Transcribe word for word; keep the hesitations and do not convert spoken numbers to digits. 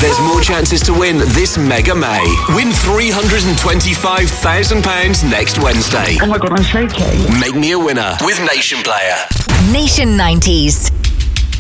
There's more chances to win this Mega May. Win three hundred twenty-five thousand pounds next Wednesday. Oh my God, I'm shaking. Make me a winner with Nation Player. Nation nineties.